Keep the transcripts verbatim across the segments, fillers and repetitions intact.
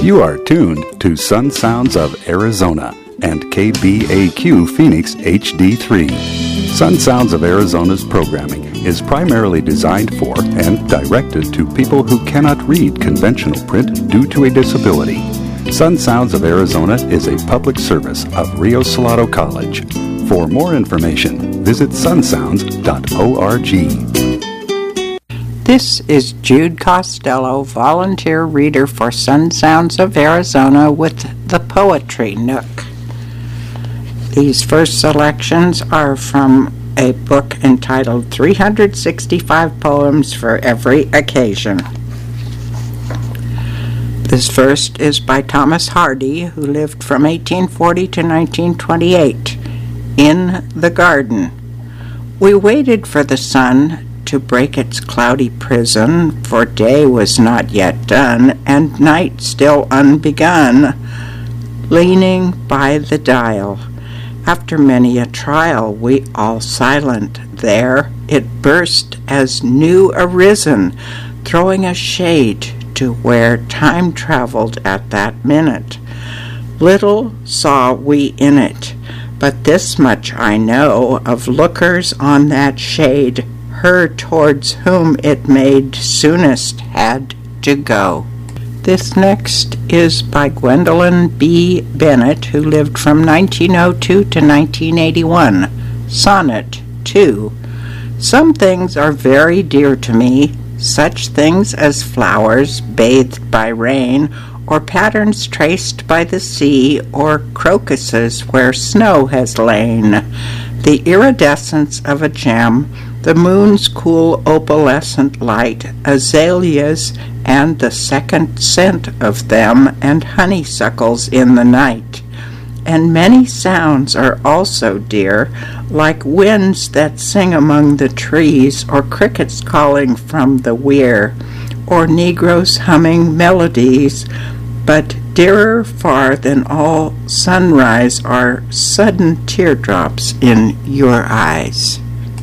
You are tuned to Sun Sounds of Arizona and K B A Q Phoenix H D three. Sun Sounds of Arizona's programming is primarily designed for and directed to people who cannot read conventional print due to a disability. Sun Sounds of Arizona is a public service of Rio Salado College. For more information, visit sun sounds dot org. This is Jude Costello, volunteer reader for Sun Sounds of Arizona with the Poetry Nook. These first selections are from a book entitled three hundred sixty-five Poems for Every Occasion. This first is by Thomas Hardy, who lived from eighteen forty to nineteen twenty-eight. In the Garden. We waited for the sun to break its cloudy prison, for day was not yet done, and night still unbegun. Leaning by the dial, after many a trial, we all silent there, it burst as new arisen, throwing a shade to where time traveled at that minute. Little saw we in it, but this much I know of lookers on that shade, her towards whom it made soonest had to go. This next is by Gwendolyn B. Bennett, who lived from nineteen oh two to nineteen eighty-one. Sonnet two. Some things are very dear to me, such things as flowers bathed by rain, or patterns traced by the sea, or crocuses where snow has lain. The iridescence of a gem, the moon's cool opalescent light, azaleas, and the second scent of them, and honeysuckles in the night. And many sounds are also dear, like winds that sing among the trees, or crickets calling from the weir, or negroes humming melodies. But dearer far than all sunrise are sudden teardrops in your eyes.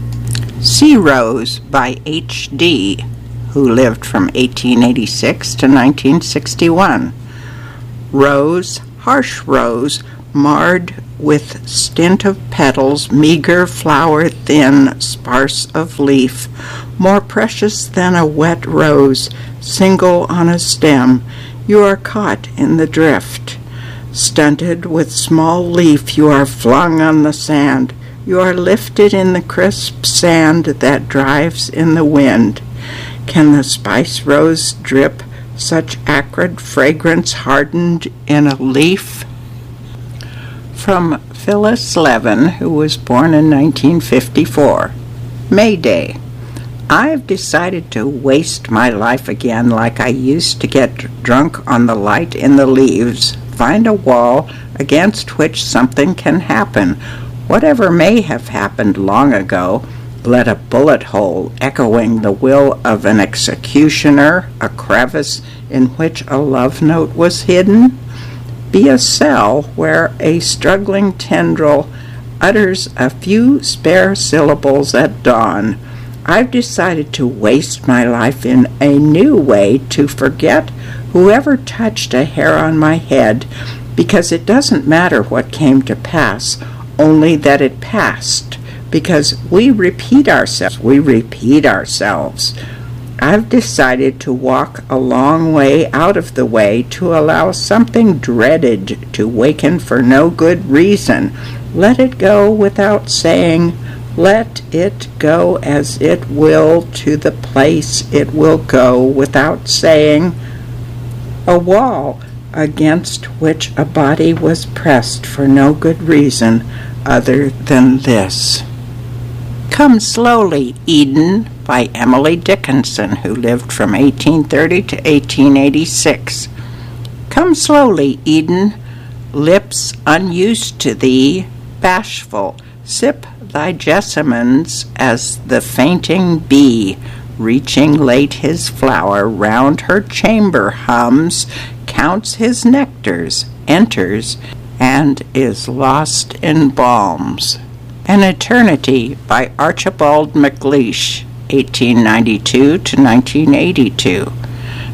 Sea Rose by H D, who lived from eighteen eighty-six to nineteen sixty-one. Rose, harsh rose, marred with stint of petals, meager flower thin, sparse of leaf, more precious than a wet rose, single on a stem, you are caught in the drift. Stunted with small leaf, you are flung on the sand, you are lifted in the crisp sand that drives in the wind. Can the spice rose drip such acrid fragrance hardened in a leaf? From Phyllis Levin, who was born in nineteen fifty-four. May Day. I've decided to waste my life again like I used to get drunk on the light in the leaves, find a wall against which something can happen. Whatever may have happened long ago, let a bullet hole echoing the will of an executioner, a crevice in which a love note was hidden, be a cell where a struggling tendril utters a few spare syllables at dawn. I've decided to waste my life in a new way, to forget whoever touched a hair on my head, because it doesn't matter what came to pass, only that it passed, because we repeat ourselves, we repeat ourselves. I've decided to walk a long way out of the way, to allow something dreaded to waken for no good reason. Let it go without saying, let it go as it will to the place it will go without saying. A wall against which a body was pressed for no good reason other than this. Come Slowly, Eden by Emily Dickinson, who lived from eighteen thirty to eighteen eighty-six. Come slowly, Eden, lips unused to thee, bashful, sip thy jessamines as the fainting bee, reaching late his flower, round her chamber hums, counts his nectars, enters, and is lost in balms. An Eternity by Archibald MacLeish, eighteen ninety-two to nineteen eighty-two.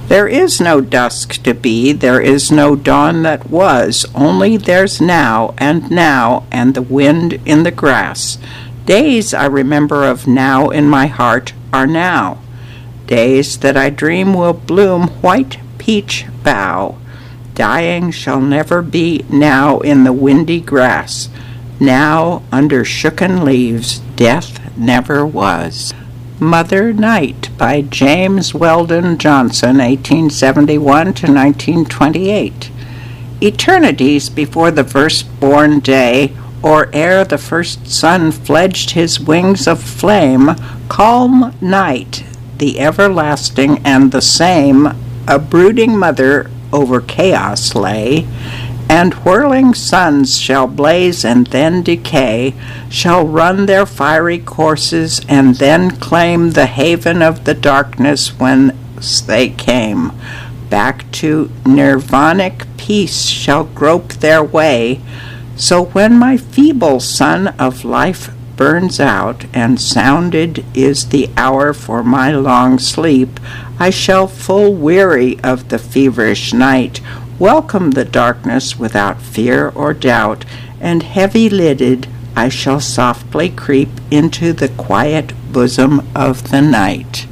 There is no dusk to be, there is no dawn that was, only there's now and now and the wind in the grass. Days I remember of now in my heart are now. Days that I dream will bloom white peach bough. Dying shall never be now in the windy grass. Now under shooken leaves death never was. Mother Night by James Weldon Johnson, eighteen seventy-one to nineteen twenty-eight. Eternities before the first-born day, or ere the first sun fledged his wings of flame, calm night, the everlasting and the same, a brooding mother over chaos lay, and whirling suns shall blaze and then decay, shall run their fiery courses and then claim the haven of the darkness whence they came. Back to nirvanic peace shall grope their way. So when my feeble sun of life burns out, and sounded is the hour for my long sleep, I shall full weary of the feverish night welcome the darkness without fear or doubt, and heavy-lidded I shall softly creep into the quiet bosom of the night.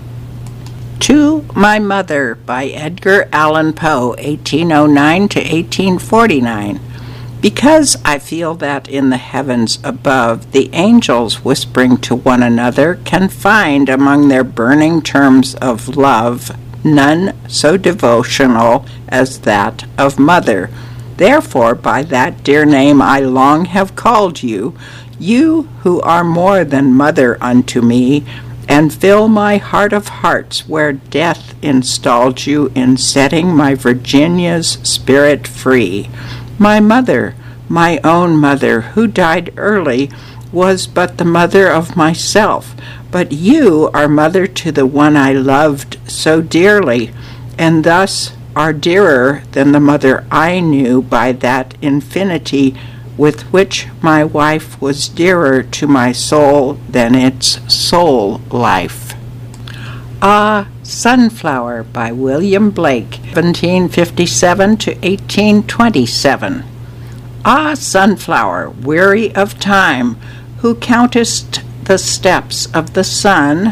To My Mother by Edgar Allan Poe, eighteen oh nine to eighteen forty-nine. Because I feel that in the heavens above the angels whispering to one another can find among their burning terms of love none so devotional as that of mother. Therefore by that dear name I long have called you, you who are more than mother unto me, and fill my heart of hearts where death installed you in setting my Virginia's spirit free. My mother, my own mother, who died early, was but the mother of myself, but you are mother to the one I loved so dearly, and thus are dearer than the mother I knew by that infinity with which my wife was dearer to my soul than its soul life. Ah, Sunflower by William Blake, seventeen fifty-seven to eighteen twenty-seven. Ah, sunflower, weary of time, who countest the steps of the sun,